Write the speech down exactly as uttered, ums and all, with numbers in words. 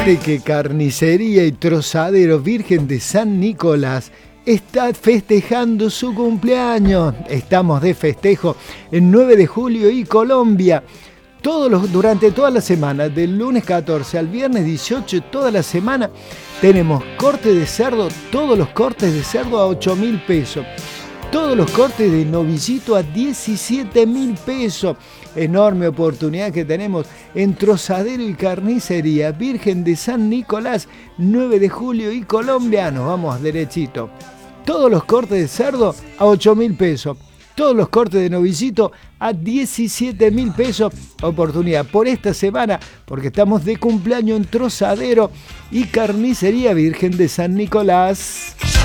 de que Carnicería y Trozadero Virgen de San Nicolás está festejando su cumpleaños. Estamos de festejo el nueve de julio y Colombia. Todos los, durante toda la semana, del lunes catorce al viernes dieciocho, toda la semana tenemos corte de cerdo, todos los cortes de cerdo a ocho mil pesos. Todos los cortes de novillito a diecisiete mil pesos. Enorme oportunidad que tenemos en Trozadero y Carnicería Virgen de San Nicolás, nueve de julio y Colombia. Nos vamos derechito. Todos los cortes de cerdo a ocho mil pesos. Todos los cortes de novillito a diecisiete mil pesos. Oportunidad por esta semana, porque estamos de cumpleaños en Trozadero y Carnicería Virgen de San Nicolás.